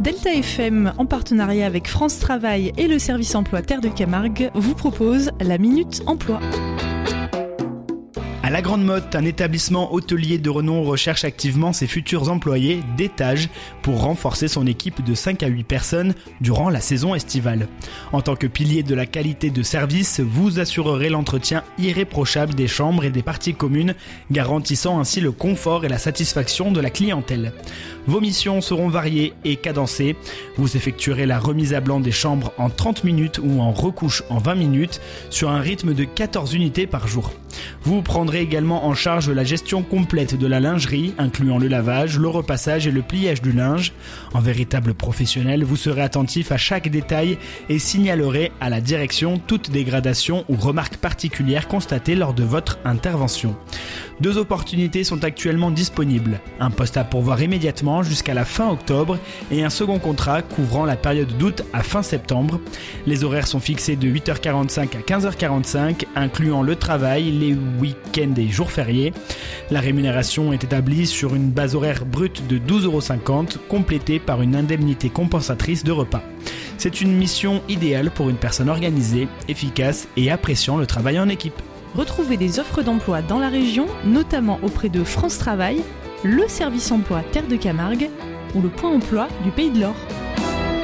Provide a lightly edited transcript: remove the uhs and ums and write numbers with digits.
Delta FM, en partenariat avec France Travail et le service emploi Terre de Camargue, vous propose la Minute Emploi. À la Grande Motte, un établissement hôtelier de renom recherche activement ses futurs employés d'étage pour renforcer son équipe de 5 à 8 personnes durant la saison estivale. En tant que pilier de la qualité de service, vous assurerez l'entretien irréprochable des chambres et des parties communes, garantissant ainsi le confort et la satisfaction de la clientèle. Vos missions seront variées et cadencées. Vous effectuerez la remise à blanc des chambres en 30 minutes ou en recouche en 20 minutes sur un rythme de 14 unités par jour. Vous prendrez également en charge la gestion complète de la lingerie, incluant le lavage, le repassage et le pliage du linge. En véritable professionnel, vous serez attentif à chaque détail et signalerez à la direction toute dégradation ou remarque particulière constatée lors de votre intervention. 2 opportunités sont actuellement disponibles. Un poste à pourvoir immédiatement jusqu'à la fin octobre et un second contrat couvrant la période d'août à fin septembre. Les horaires sont fixés de 8h45 à 15h45, incluant le travail, les week-ends et jours fériés. La rémunération est établie sur une base horaire brute de 12,50 €, complétée par une indemnité compensatrice de repas. C'est une mission idéale pour une personne organisée, efficace et appréciant le travail en équipe. Retrouvez des offres d'emploi dans la région, notamment auprès de France Travail, le service emploi Terre de Camargue ou le point emploi du Pays de l'Or.